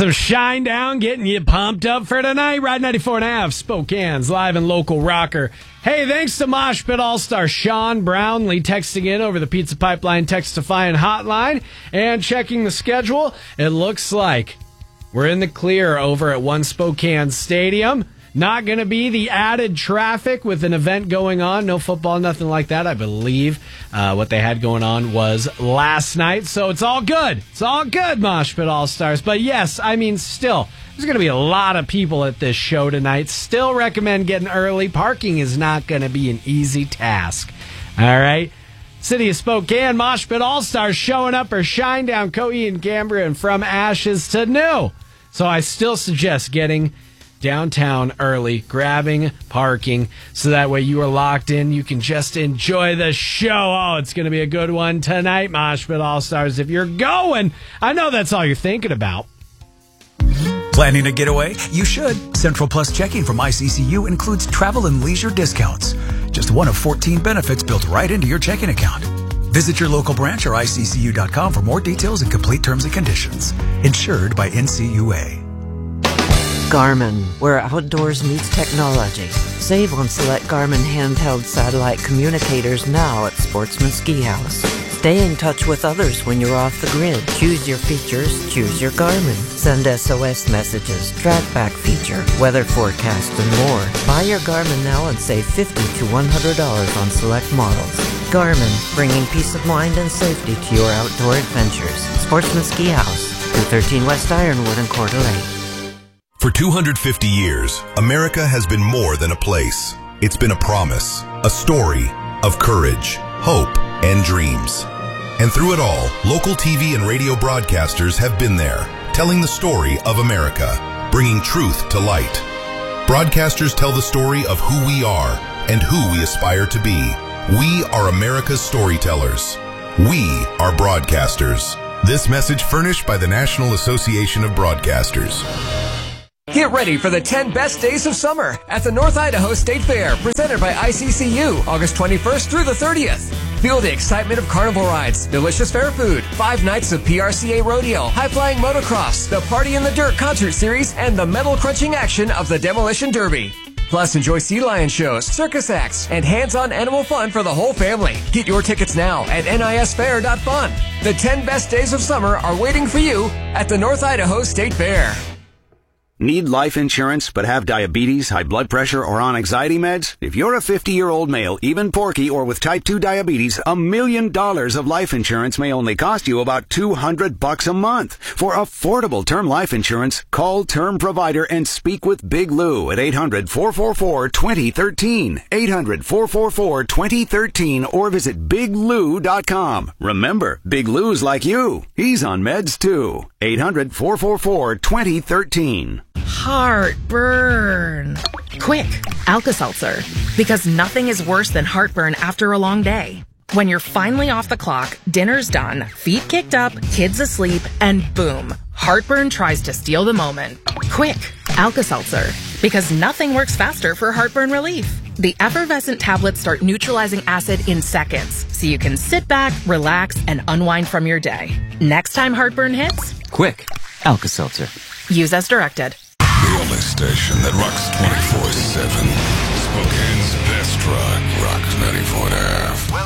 Some Shine Down getting you pumped up for tonight. Ride 94.5, Spokane's live and local rocker. Hey, thanks to Mosh Pit All-Star Sean Brownlee texting in over the Pizza Pipeline Textifying hotline and checking the schedule. It looks like we're in the clear over at One Spokane Stadium. Not going to be the added traffic with an event going on. No football, nothing like that. I believe what they had going on was last night. So it's all good. It's all good, Mosh Pit All-Stars. But yes, I mean, still, there's going to be a lot of people at this show tonight. Still recommend getting early. Parking is not going to be an easy task. All right. City of Spokane, Mosh Pit All-Stars showing up for Shine Down, Coe and Cambria, and From Ashes to New. So I still suggest getting downtown early, grabbing parking, so that way you are locked in. You can just enjoy the show. Oh, it's going to be a good one tonight, Mosh Pit All-Stars. If you're going, I know that's all you're thinking about. Planning a getaway? You should. Central Plus checking from ICCU includes travel and leisure discounts. Just one of 14 benefits built right into your checking account. Visit your local branch or ICCU.com for more details and complete terms and conditions. Insured by NCUA. Garmin, where outdoors meets technology. Save on select Garmin handheld satellite communicators now at Sportsman Ski House. Stay in touch with others when you're off the grid. Choose your features, choose your Garmin. Send SOS messages, track back feature, weather forecast, and more. Buy your Garmin now and save $50 to $100 on select models. Garmin, bringing peace of mind and safety to your outdoor adventures. Sportsman Ski House, 213 West Ironwood in Coeur d'Alene. For 250 years, America has been more than a place. It's been a promise, a story of courage, hope, and dreams. And through it all, local TV and radio broadcasters have been there, telling the story of America, bringing truth to light. Broadcasters tell the story of who we are and who we aspire to be. We are America's storytellers. We are broadcasters. This message furnished by the National Association of Broadcasters. Get ready for the 10 best days of summer at the North Idaho State Fair, presented by ICCU, August 21st through the 30th. Feel the excitement of carnival rides, delicious fair food, 5 nights of PRCA rodeo, high-flying motocross, the Party in the Dirt concert series, and the metal-crunching action of the Demolition Derby. Plus, enjoy sea lion shows, circus acts, and hands-on animal fun for the whole family. Get your tickets now at nisfair.fun. The 10 best days of summer are waiting for you at the North Idaho State Fair. Need life insurance but have diabetes, high blood pressure, or on anxiety meds? If you're a 50-year-old male, even porky, or with type 2 diabetes, $1 million of life insurance may only cost you about $200 a month. For affordable term life insurance, call Term Provider and speak with Big Lou at 800-444-2013, 800-444-2013, or visit biglou.com. Remember, Big Lou's like you. He's on meds too. 800-444-2013. Heartburn. Quick, Alka-Seltzer. Because nothing is worse than heartburn after a long day. When you're finally off the clock, dinner's done, feet kicked up, kids asleep, and boom, heartburn tries to steal the moment. Quick, Alka-Seltzer. Because nothing works faster for heartburn relief. The effervescent tablets start neutralizing acid in seconds, so you can sit back, relax, and unwind from your day. Next time heartburn hits, quick, Alka-Seltzer. Use as directed. The only station that rocks 24/7. Spokane's best rock, Rock 94.5.